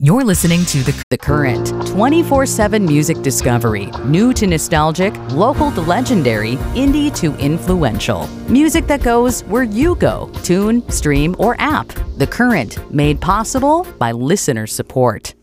You're listening to The Current, 24/7 music discovery, new to nostalgic, local to legendary, indie to influential. Music that goes where you go, tune, stream, or app. The Current, made possible by listener support.